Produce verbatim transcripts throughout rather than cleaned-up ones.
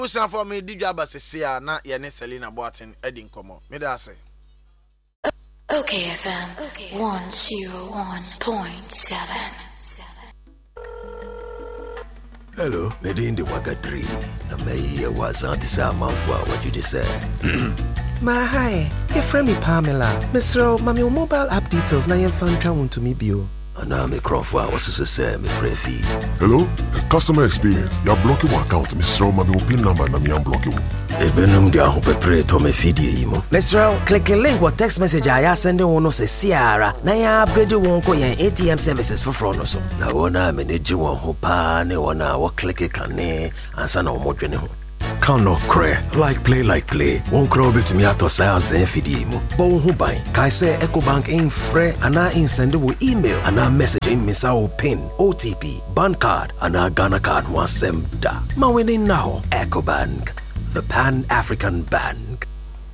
Pusa for me did you say na yene Selena Boatin Edding Como. Me da say. Okay, F M one oh one point seven. Hello, Medin the Wagadri. Na me was antisa manfwa what you say. Ma hi, your friend me Pamela. Mister Mami mobile app details na yen fan twa to me bio. Ana me crofwa was so say me free fee. Hello, customer experience. You blocking your account, Mister Mami pin number na me am blocking. E benum dia ho pepre to me feedie imo. Mister click a link what text message I send one no say Ciara. Na ya upgrade won ko yen A T M services for fraud no so. Na wona me ne ji won ho pa ne wona wo click kane ansa na wo dwene ho. Can no cray like play like play. Won crow bit me ato sales en fidie mo. Bo hu ban. Kai say EcoBank in free ana in send wo email ana message in misa wo pin, O T P, ban card ana Ghana card one sem da. Ma winning now EcoBank, the Pan-African Bank.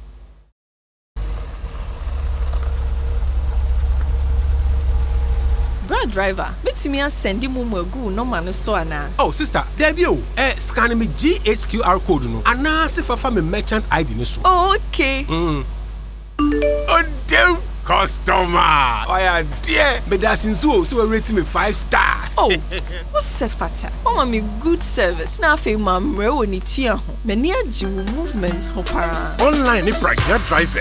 Brad driver, bet me a send him mumu no man so ana. Oh sister, there be you. Eh, scan me G H Q R code no. Ana se fa me merchant I D no so. Oh, okay. Mm. Oh damn customer. Oh yeah, dear. Me da sinso so we rate me five star. Oh, what's the fata? Oh me good service. Na fe ma mre woni tua ho. Me ni agi movement ho para. Online ni pragya driver.